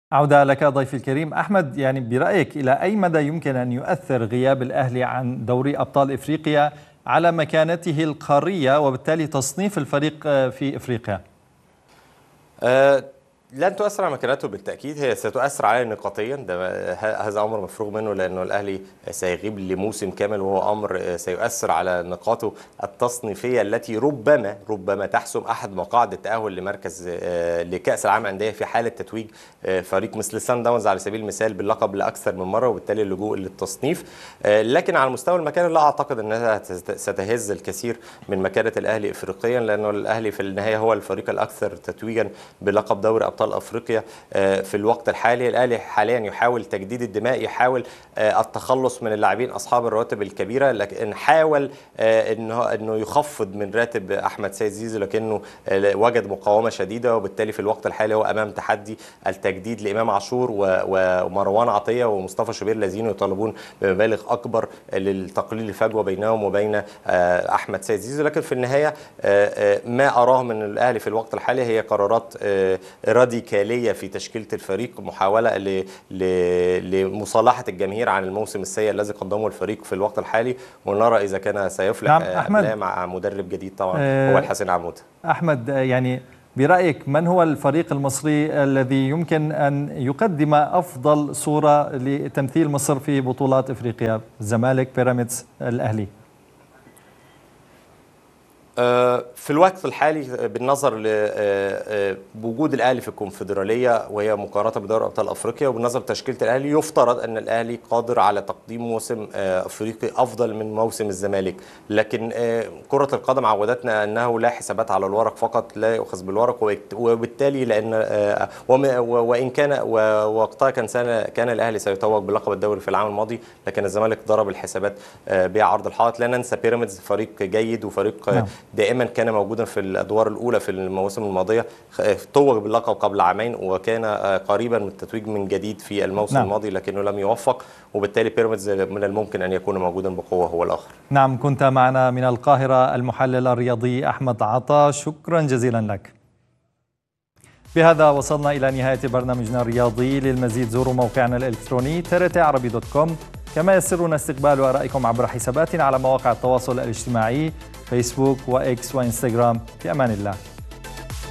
عودة لك ضيفي الكريم أحمد. يعني برأيك إلى أي مدى يمكن أن يؤثر غياب الأهلي عن دوري أبطال إفريقيا على مكانته القارية وبالتالي تصنيف الفريق في إفريقيا؟ لن تؤثر على مكانته بالتأكيد، هي ستؤثر عليه نقاطيا، هذا أمر مفروغ منه، لأنه الأهلي سيغيب لموسم كامل وهو أمر سيؤثر على نقاطه التصنيفية التي ربما تحسم أحد مقاعد التأهل لمركز لكأس العالم للأندية في حالة تتويج فريق مثل سان داونز على سبيل المثال باللقب لأكثر من مرة، وبالتالي اللجوء للتصنيف. لكن على المستوى المكاني لا أعتقد أنها ستهز الكثير من مكانة الأهلي إفريقيا، لأنه الأهلي في النهاية هو الفريق الأكثر تتويجا بلقب دوري أبطال أفريقيا في الوقت الحالي. الأهلي حاليا يحاول تجديد الدماء، يحاول التخلص من اللاعبين أصحاب الرواتب الكبيرة، لكن حاول أنه يخفض من راتب أحمد سيد زيزو، لكنه وجد مقاومة شديدة، وبالتالي في الوقت الحالي هو أمام تحدي التجديد لإمام عاشور ومروان عطية ومصطفى شوبير الذين يطالبون بمبالغ أكبر للتقليل الفجوة بينهم وبين أحمد سيد زيزو. لكن في النهاية ما أراه من الأهلي في الوقت الحالي هي قرارات راديكالية في تشكيلة الفريق، محاولة لمصالحة الجماهير عن الموسم السيء الذي قدمه الفريق في الوقت الحالي، ونرى إذا كان سيفلح مع مدرب جديد طبعا هو الحسين عمودة. أحمد، يعني برأيك من هو الفريق المصري الذي يمكن أن يقدم أفضل صورة لتمثيل مصر في بطولات إفريقيا؟ الزمالك، بيراميدز، الأهلي؟ في الوقت الحالي بالنظر لوجود الاهلي في الكونفدراليه وهي مقارنه بدوري ابطال افريقيا، وبالنظر لتشكيله الاهلي يفترض ان الاهلي قادر على تقديم موسم افريقي افضل من موسم الزمالك. لكن كره القدم عودتنا انه لا حسابات على الورق فقط، لا يؤخذ بالورق، وبالتالي لان وان كان وقتها كان الاهلي سيتوج بلقب الدوري في العام الماضي، لكن الزمالك ضرب الحسابات بعرض الحائط. لا ننسى بيراميدز فريق جيد وفريق دائما كان موجودا في الادوار الاولى في المواسم الماضيه، توج باللقب قبل عامين وكان قريبا من التتويج من جديد في الموسم الماضي، لكنه لم يوفق، وبالتالي بيراميدز من الممكن ان يكون موجودا بقوه هو الاخر. نعم، كنت معنا من القاهره المحلل الرياضي احمد عطا، شكرا جزيلا لك. بهذا وصلنا الى نهايه برنامجنا الرياضي. للمزيد زوروا موقعنا الالكتروني trtarabi.com، كما يسرنا استقبال آرائكم عبر حساباتنا على مواقع التواصل الاجتماعي فيسبوك وإكس وإنستغرام. في أمان الله.